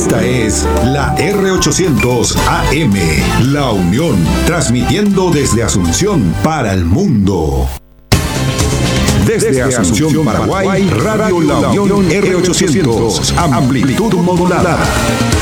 Esta es la R800 AM, La Unión, transmitiendo desde Asunción para el mundo. Desde Asunción, Paraguay, Radio La Unión R800, amplitud modulada.